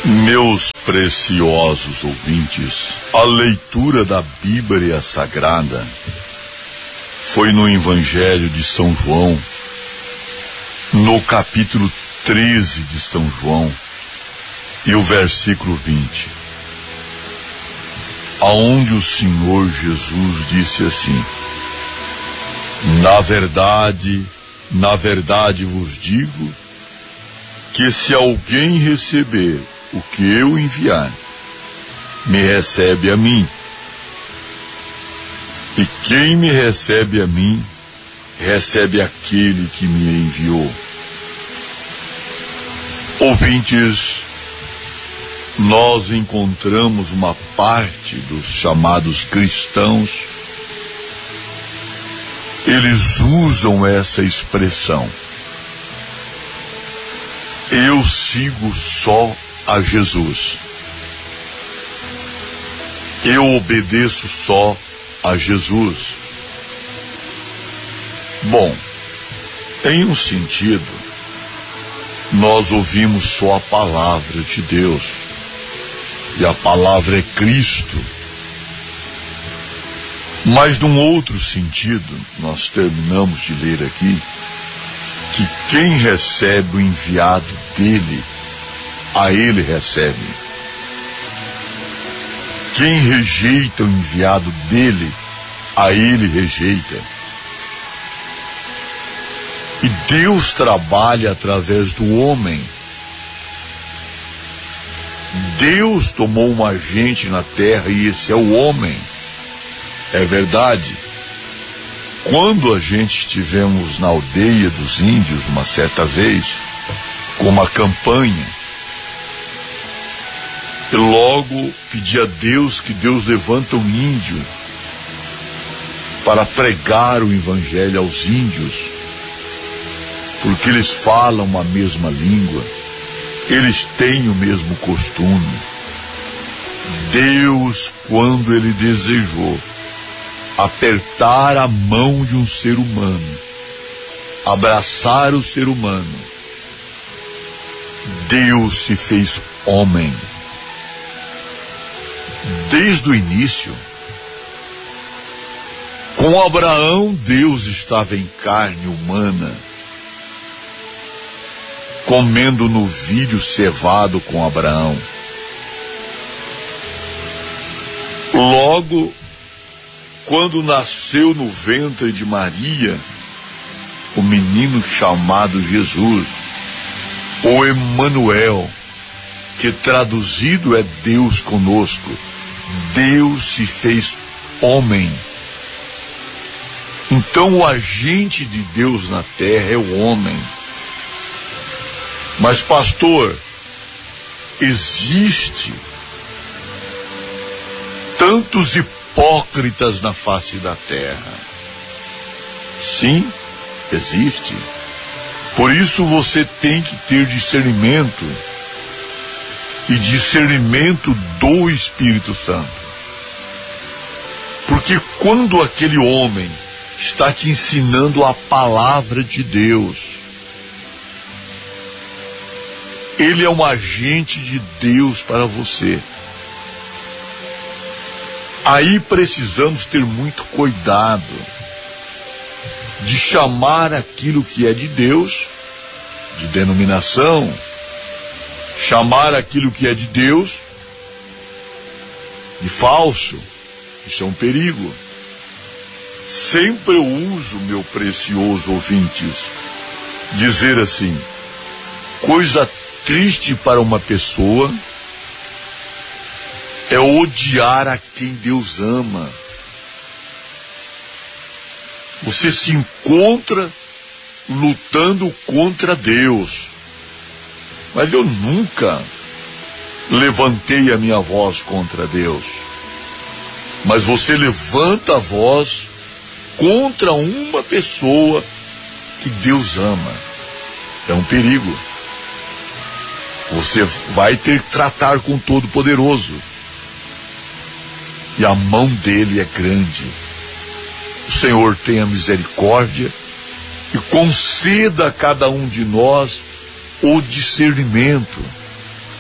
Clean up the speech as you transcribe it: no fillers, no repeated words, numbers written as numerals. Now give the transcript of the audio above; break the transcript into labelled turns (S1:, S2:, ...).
S1: Meus preciosos ouvintes, a leitura da Bíblia Sagrada foi no Evangelho de São João, no capítulo 13 de São João, e o versículo 20, aonde o Senhor Jesus disse assim: na verdade vos digo, que se alguém receber o que eu enviar, me recebe a mim. E quem me recebe a mim, recebe aquele que me enviou. Ouvintes, nós encontramos uma parte dos chamados cristãos, eles usam essa expressão: eu sigo só a Jesus. Eu obedeço só a Jesus. Bom, em um sentido, nós ouvimos só a palavra de Deus, e a palavra é Cristo. Mas num outro sentido, nós terminamos de ler aqui, que quem recebe o enviado dele, a ele recebe. Quem rejeita o enviado dele, a ele rejeita. E Deus trabalha através do homem. Deus tomou um agente na terra e esse é o homem. É verdade. Quando a gente estivemos na aldeia dos índios uma certa vez, com uma campanha, e logo pedi a Deus que Deus levanta um índio para pregar o evangelho aos índios, porque eles falam a mesma língua, eles têm o mesmo costume. Deus, quando ele desejou apertar a mão de um ser humano, abraçar o ser humano, Deus se fez homem. Desde o início, com Abraão, Deus estava em carne humana, comendo novilho cevado com Abraão. Logo, quando nasceu no ventre de Maria, o menino chamado Jesus, ou Emanuel, que traduzido é Deus conosco, Deus se fez homem. Então o agente de Deus na terra é o homem. Mas pastor, existe tantos hipócritas na face da terra. Sim, existe. Por isso você tem que ter discernimento, e discernimento do Espírito Santo. Porque quando aquele homem está te ensinando a palavra de Deus, ele é um agente de Deus para você. Aí precisamos ter muito cuidado de chamar aquilo que é de Deus, de denominação, chamar aquilo que é de Deus de falso. Isso é um perigo. Sempre eu uso, meu precioso ouvintes, dizer assim: coisa triste para uma pessoa é odiar a quem Deus ama. Você se encontra lutando contra Deus. Mas eu nunca levantei a minha voz contra Deus. Mas você levanta a voz contra uma pessoa que Deus ama. É um perigo. Você vai ter que tratar com o Todo-Poderoso. E a mão dele é grande. O Senhor tenha misericórdia e conceda a cada um de nós o discernimento